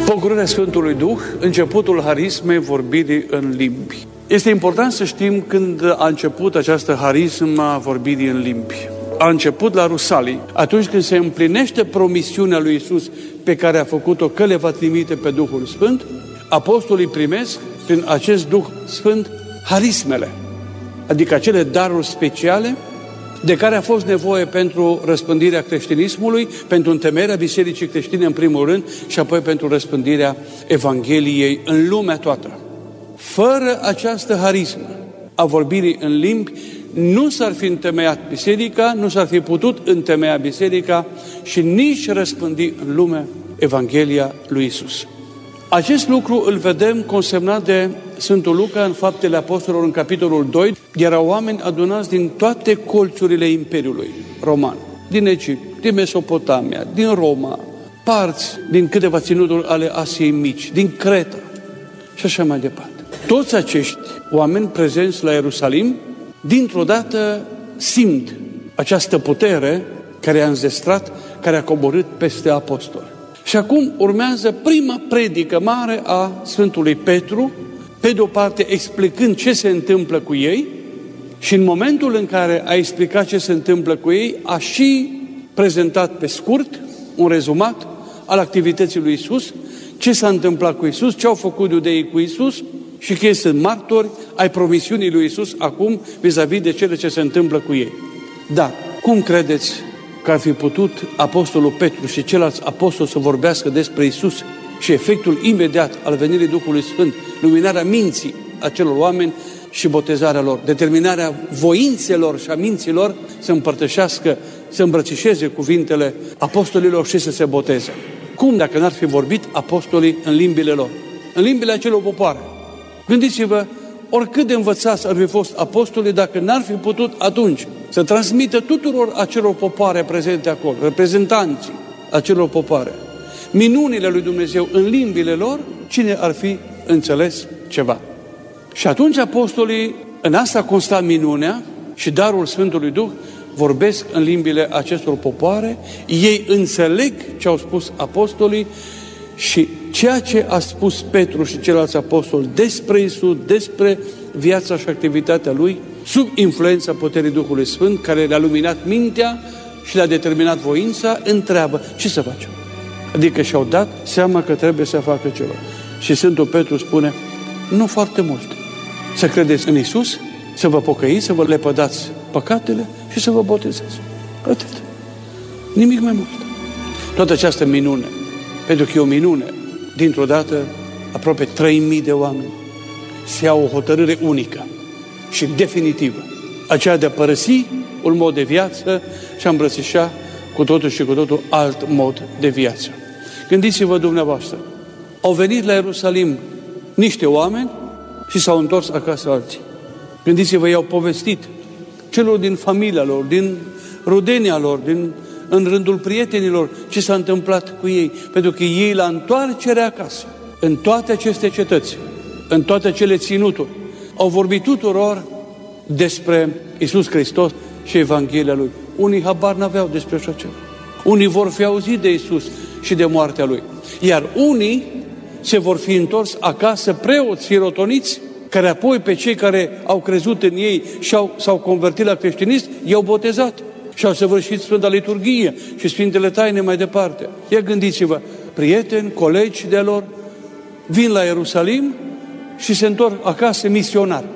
Pogorârea Sfântului Duh, începutul harismei vorbirii în limbi. Este important să știm când a început această harismă a vorbirii în limbi. A început la Rusalii, atunci când se împlinește promisiunea lui Iisus pe care a făcut-o că le va trimite pe Duhul Sfânt, apostolii primesc prin acest Duh Sfânt harismele, adică acele daruri speciale de care a fost nevoie pentru răspândirea creștinismului, pentru întemeierea bisericii creștine în primul rând și apoi pentru răspândirea Evangheliei în lumea toată. Fără această harismă a vorbirii în limbi, nu s-ar fi întemeiat biserica, nu s-ar fi putut întemeia biserica și nici răspândi în lume Evanghelia lui Iisus. Acest lucru îl vedem consemnat de Sfântul Luca în Faptele Apostolilor, în capitolul 2. Erau oameni adunați din toate colțurile Imperiului Roman, din Egipt, din Mesopotamia, din Roma, parți din câteva ținuturi ale Asiei Mici, din Creta și așa mai departe. Toți acești oameni prezenți la Ierusalim, dintr-o dată simt această putere care a înzestrat, care a coborât peste apostoli. Și acum urmează prima predică mare a Sfântului Petru, pe de o parte explicând ce se întâmplă cu ei și în momentul în care a explicat ce se întâmplă cu ei, a și prezentat pe scurt un rezumat al activității lui Iisus, ce s-a întâmplat cu Iisus, ce au făcut iudeii cu Iisus și că ei sunt martori ai promisiunii lui Iisus acum vis-a-vis de cele ce se întâmplă cu ei. Da, cum credeți că ar fi putut apostolul Petru și ceilalți apostoli să vorbească despre Iisus și efectul imediat al venirii Duhului Sfânt, luminarea minții acelor oameni și botezarea lor, determinarea voințelor și a minților să împărtășească, să îmbrățișeze cuvintele apostolilor și să se boteze? Cum dacă n-ar fi vorbit apostolii în limbile lor, în limbile acelor popoare? Gândiți-vă, oricât de învățați ar fi fost apostolii, dacă n-ar fi putut atunci să transmită tuturor acelor popoare prezente acolo, reprezentanții acelor popoare, minunile lui Dumnezeu în limbile lor, cine ar fi înțeles ceva? Și atunci apostolii, în asta consta minunea și darul Sfântului Duh, vorbesc în limbile acestor popoare, ei înțeleg ce au spus apostolii și ceea ce a spus Petru și ceilalți apostoli despre Iisus, despre viața și activitatea Lui, sub influența puterii Duhului Sfânt, care le-a luminat mintea și le-a determinat voința, întreabă ce să facem. Adică și-au dat seama că trebuie să facă ceva. Și Sfântul Petru spune, nu foarte mult. Să credeți în Iisus, să vă pocăiți, să vă lepădați păcatele și să vă botezați. Atât. Nimic mai mult. Toată această minune, pentru că e o minune, dintr-o dată, aproape 3000 de oameni se iau o hotărâre unică și definitivă, aceea de a părăsi un mod de viață și a îmbrățișa cu totul și cu totul alt mod de viață. Gândiți-vă dumneavoastră, au venit la Ierusalim niște oameni și s-au întors acasă alții. Gândiți-vă, i-au povestit celor din familia lor, din rudenia lor, în rândul prietenilor, ce s-a întâmplat cu ei. Pentru că ei, la întoarcerea acasă, în toate aceste cetăți, în toate acele ținuturi, au vorbit tuturor despre Iisus Hristos și Evanghelia Lui. Unii habar n-aveau despre așa ceva. Unii vor fi auzit de Iisus și de moartea Lui. Iar unii se vor fi întors acasă preoți și rotoniți, care apoi pe cei care au crezut în ei și s-au convertit la creștinism, i-au botezat și au săvârșit Sfânta Liturghie și Sfintele Taine mai departe. Ia gândiți-vă, prieteni, colegi de lor, vin la Ierusalim și se întorc acasă misionari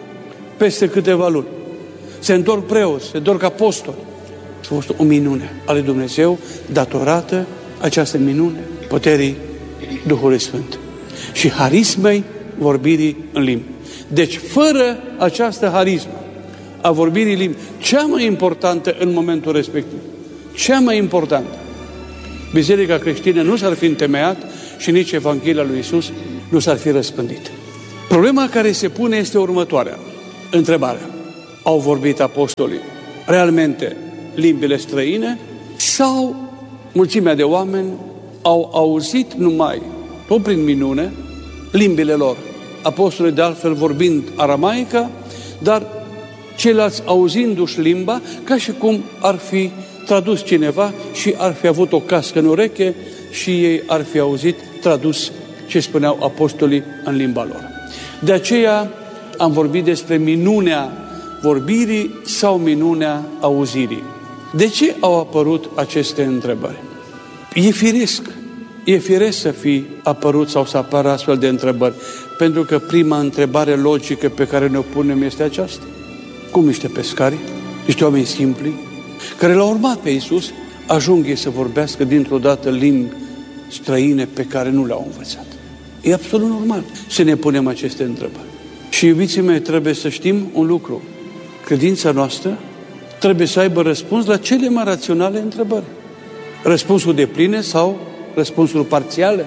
peste câteva luni. Se întorc preoți, se întorc apostoli. Și a fost o minune a lui Dumnezeu datorată această minune puterii Duhului Sfânt și harismei vorbirii în limbi. Deci, fără această harismă a vorbirii în limbi, cea mai importantă în momentul respectiv, cea mai importantă, biserica creștină nu s-ar fi întemeiat și nici Evanghelia lui Iisus nu s-ar fi răspândit. Problema care se pune este următoarea. Întrebarea. Au vorbit apostolii realmente limbile străine sau mulțimea de oameni au auzit numai, tot prin minune, limbile lor? Apostolii de altfel vorbind aramaica, dar ceilalți auzindu-și limba ca și cum ar fi tradus cineva și ar fi avut o cască în ureche și ei ar fi auzit tradus ce spuneau apostolii în limba lor. De aceea am vorbit despre minunea vorbirii sau minunea auzirii. De ce au apărut aceste întrebări? E firesc să fi apărut sau să apară astfel de întrebări, pentru că prima întrebare logică pe care ne-o punem este aceasta. Cum niște pescari, niște oameni simpli, care l-au urmat pe Iisus, ajung ei să vorbească dintr-o dată limbi străine pe care nu le-au învățat. E absolut normal să ne punem aceste întrebări. Și, iubiții mei, trebuie să știm un lucru. Credința noastră trebuie să aibă răspuns la cele mai raționale întrebări. Răspunsul depline sau răspunsul parțiale.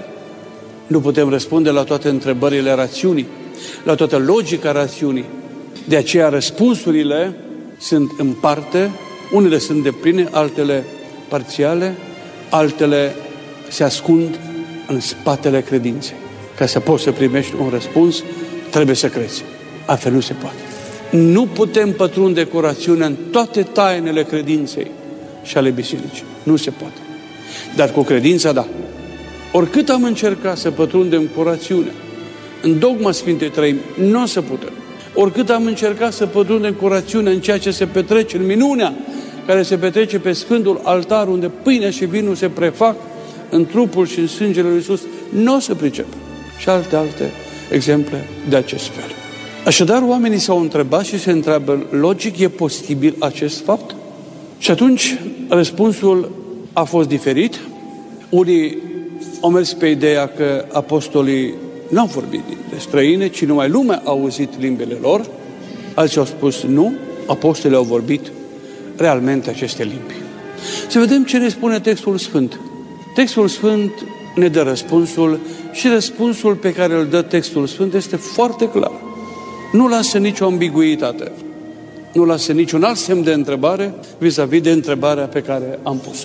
Nu putem răspunde la toate întrebările rațiunii, la toată logica rațiunii. De aceea răspunsurile sunt în parte, unele sunt depline, altele parțiale, altele se ascund în spatele credinței. Ca să poți să primești un răspuns, trebuie să crezi. Altfel nu se poate. Nu putem pătrunde cu rațiunea în toate tainele credinței și ale bisericii. Nu se poate. Dar cu credința, da. Oricât am încercat să pătrundem cu rațiunea în dogma Sfintei Treimi, nu o să putem. Oricât am încercat să pătrundem cu rațiunea în ceea ce se petrece, în minunea care se petrece pe Sfântul Altar, unde pâinea și vinul se prefac în trupul și în sângele lui Iisus, nu o să pricepem. Și alte exemple de acest fel. Așadar, oamenii s-au întrebat și se întreabă logic, e posibil acest fapt? Și atunci răspunsul a fost diferit. Unii au mers pe ideea că apostolii n-au vorbit limbi străine, ci numai lumea a auzit limbile lor. Alții au spus nu, apostolii au vorbit realmente aceste limbi. Să vedem ce ne spune textul Sfânt. Textul Sfânt ne dă răspunsul și răspunsul pe care îl dă textul Sfânt este foarte clar. Nu lasă nicio ambiguitate. Nu lasă niciun alt semn de întrebare vis-a-vis de întrebarea pe care am pus-o.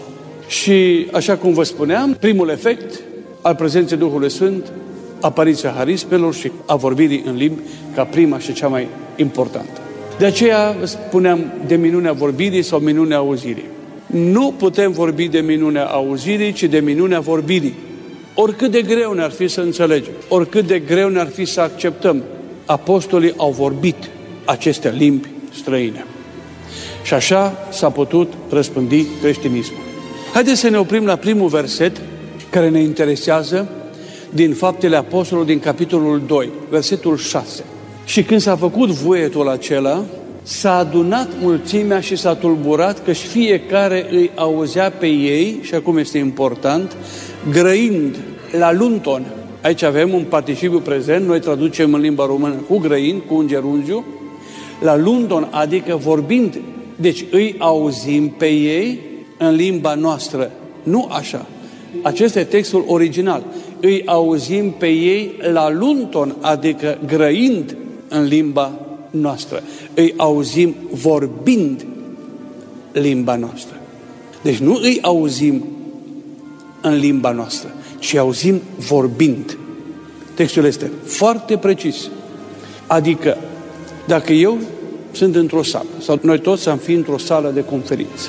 Și, așa cum vă spuneam, primul efect al prezenței Duhului Sfânt, apariția harismelor și a vorbirii în limbi, ca prima și cea mai importantă. De aceea spuneam de minunea vorbirii sau minunea auzirii. Nu putem vorbi de minunea auzirii, ci de minunea vorbirii. Oricât de greu ne-ar fi să înțelegem, oricât de greu ne-ar fi să acceptăm, apostolii au vorbit aceste limbi străine. Și așa s-a putut răspândi creștinismul. Haideți să ne oprim la primul verset care ne interesează din Faptele Apostolilor din capitolul 2, versetul 6. Și când s-a făcut vuietul acela, s-a adunat mulțimea și s-a tulburat, căci fiecare îi auzea pe ei, și acum este important, grăind la lunton. Aici avem un participiu prezent, noi traducem în limba română cu grăind, cu un gerundiu, la lunton, adică vorbind. Deci îi auzim pe ei în limba noastră. Nu așa. Acesta e textul original. Îi auzim pe ei la lunton, adică grăind în limba noastră. Îi auzim vorbind limba noastră. Deci nu îi auzim în limba noastră, ci auzim vorbind. Textul este foarte precis. Adică, dacă eu sunt într-o sală, sau noi toți am fi într-o sală de conferințe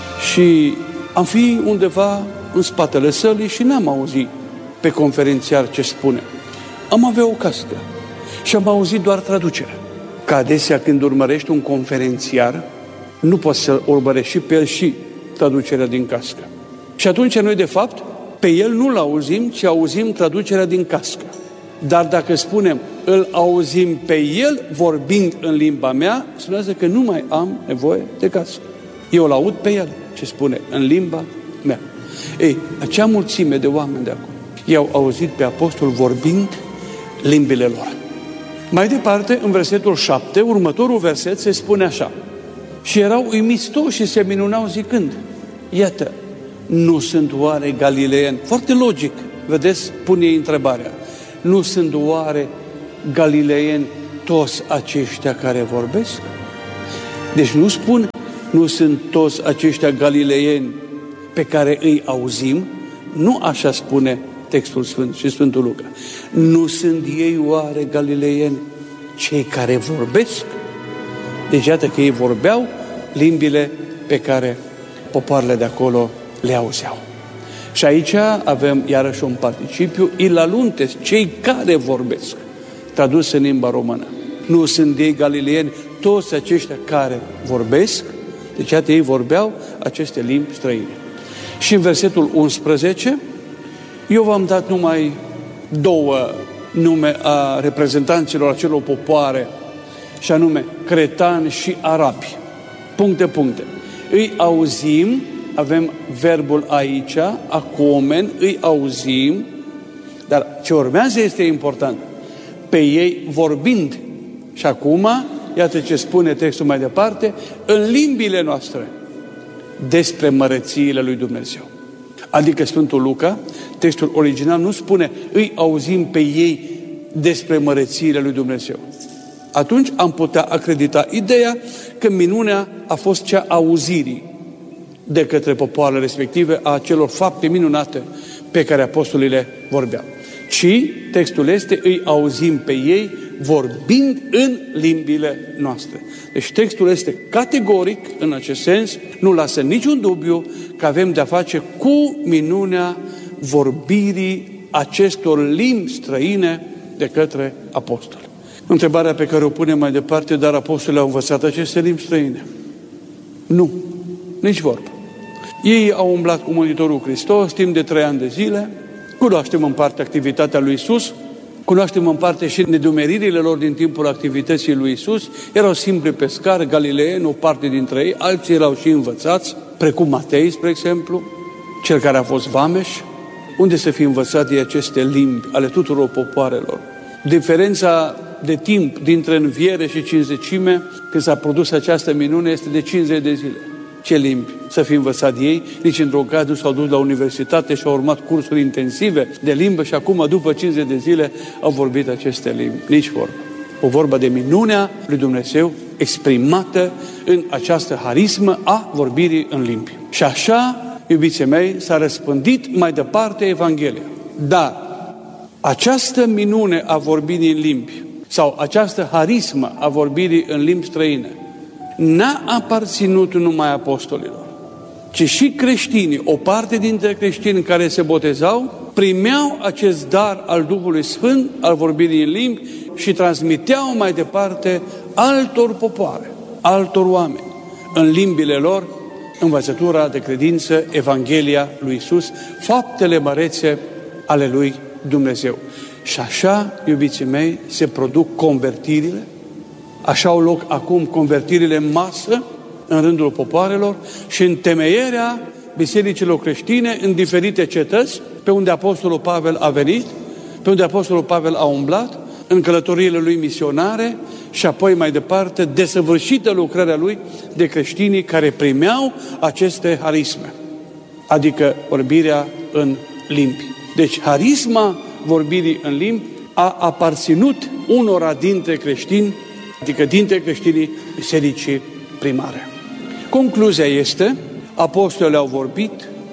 și am fi undeva în spatele sălii și n-am auzit pe conferențiar ce spune. Am avea o cască și am auzit doar traducerea. Că adesea când urmărești un conferențiar, nu poți să urmărești și pe el și traducerea din cască. Și atunci noi, de fapt, pe el nu-l auzim, ci auzim traducerea din cască. Dar dacă spunem, îl auzim pe el vorbind în limba mea, spunează că nu mai am nevoie de cască. Eu îl aud pe el, ce spune, în limba mea. Ei, acea mulțime de oameni de acolo i-au auzit pe apostol vorbind limbile lor. Mai departe, în versetul 7, următorul verset se spune așa. Și erau uimiți toți și se minunau zicând, iată, nu sunt oare galileeni? Foarte logic, vedeți, pune ei întrebarea. Nu sunt oare galileeni toți aceștia care vorbesc? Deci nu spun, nu sunt toți aceștia galileeni pe care îi auzim, nu așa spune textul Sfânt și Sfântul Luca. Nu sunt ei oare galileeni cei care vorbesc? Deci iată că ei vorbeau limbile pe care popoarele de acolo le auzeau. Și aici avem iarăși un participiu, ilaluntes, cei care vorbesc, tradus în limba română. Nu sunt ei galileeni, toți aceștia care vorbesc, deci iată ei vorbeau aceste limbi străine. Și în versetul 11, eu v-am dat numai 2 nume a reprezentanților acelor popoare, și anume cretani și arabi. Puncte. Îi auzim, avem verbul aici, acomen, îi auzim, dar ce urmează este important, pe ei vorbind. Și acum, iată ce spune textul mai departe, în limbile noastre, despre mărețiile lui Dumnezeu. Adică Sfântul Luca, textul original nu spune, îi auzim pe ei despre mărețiile lui Dumnezeu. Atunci am putea acredita ideea că minunea a fost cea auzirii de către popoarele respective a celor fapte minunate pe care apostolii le vorbeau. Ci textul este, îi auzim pe ei vorbind în limbile noastre. Deci textul este categoric în acest sens, nu lasă niciun dubiu că avem de-a face cu minunea vorbirii acestor limbi străine de către apostoli. Întrebarea pe care o punem mai departe, dar apostolii au învățat aceste limbi străine? Nu, nici vorbă. Ei au umblat cu Mântuitorul Hristos timp de 3 ani de zile, cunoaștem în parte activitatea lui Iisus, cunoaștem în parte și nedumeririle lor din timpul activității lui Iisus, erau simpli pescari, galileeni, o parte dintre ei, alții erau și învățați, precum Matei, spre exemplu, cel care a fost vameș, unde să fie învățat de aceste limbi ale tuturor popoarelor. Diferența de timp dintre înviere și cinzecime, când s-a produs această minune, este de 50 de zile. Ce limbi să fi învățat ei? Nici într-un caz nu s-au dus la universitate și au urmat cursuri intensive de limbă și acum, după 50 de zile, au vorbit aceste limbi. Nici vorbă. O vorbă de minunea lui Dumnezeu exprimată în această harismă a vorbirii în limbi. Și așa, iubiții mei, s-a răspândit mai departe Evanghelia. Dar această minune a vorbirii în limbi sau această harismă a vorbirii în limbi străine n-a aparținut numai apostolilor, ci și creștinii, o parte dintre creștini care se botezau, primeau acest dar al Duhului Sfânt, al vorbirii în limbi și transmiteau mai departe altor popoare, altor oameni, în limbile lor, învățătura de credință, Evanghelia lui Iisus, faptele mărețe ale lui Dumnezeu. Și așa, iubiții mei, se produc convertirile, așa au loc acum convertirile în masă în rândul popoarelor și întemeierea bisericilor creștine în diferite cetăți pe unde Apostolul Pavel a venit, pe unde Apostolul Pavel a umblat, în călătoriile lui misionare și apoi mai departe desăvârșită lucrarea lui de creștinii care primeau aceste harisme, adică vorbirea în limbi. Deci harisma vorbirii în limbi a aparținut unora dintre creștini, adică dintre creștinii bisericii primare. Concluzia este, apostolii au vorbit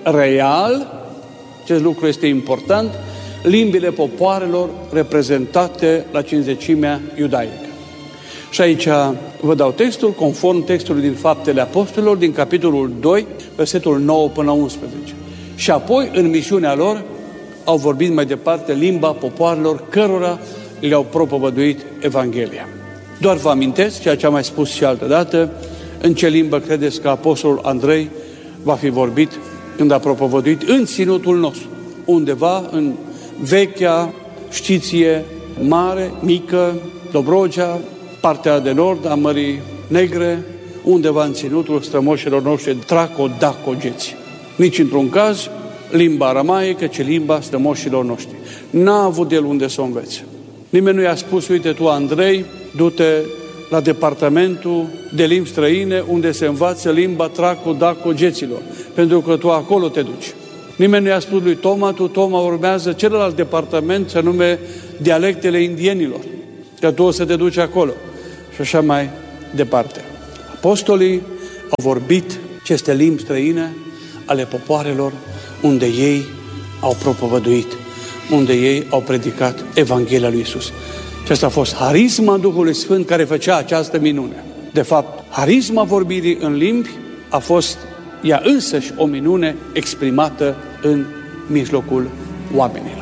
real, acest lucru este important, limbile popoarelor reprezentate la cinzecimea iudaică. Și aici vă dau textul, conform textului din Faptele Apostolilor, din capitolul 2, versetul 9 până la 11. Și apoi, în misiunea lor, au vorbit mai departe limba popoarelor cărora le-au propovăduit Evanghelia. Doar vă amintesc ceea ce am mai spus și altă dată, în ce limbă credeți că apostolul Andrei va fi vorbit când a propovăduit în ținutul nostru, undeva în vechea Știție mare, mică, Dobrogea, partea de nord a Mării Negre, undeva în ținutul strămoșilor noștri traco-daco-geți. Nici într-un caz limba aramaică, ci limba strămoșilor noștri. N-a avut el unde să o învețe. Nimeni nu i-a spus, uite tu, Andrei, du-te la departamentul de limbi străine unde se învață limba traco-daco-geților, pentru că tu acolo te duci. Nimeni nu i-a spus lui Toma, tu, Toma, urmează celălalt departament, ce nume dialectele indienilor, că tu o să te duci acolo. Și așa mai departe. Apostolii au vorbit aceste limbi străine ale popoarelor unde ei au propovăduit, unde ei au predicat Evanghelia lui Iisus. Și asta a fost harisma Duhului Sfânt care făcea această minune. De fapt, harisma vorbirii în limbi a fost ea însăși o minune exprimată în mijlocul oamenilor.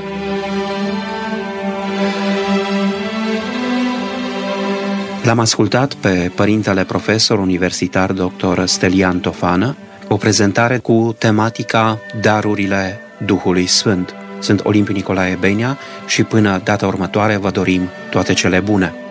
L-am ascultat pe părintele profesor universitar dr. Stelian Tofană, o prezentare cu tematica Darurile Duhului Sfânt. Sunt Olimpiu Nicolae Benea și până data următoare vă dorim toate cele bune.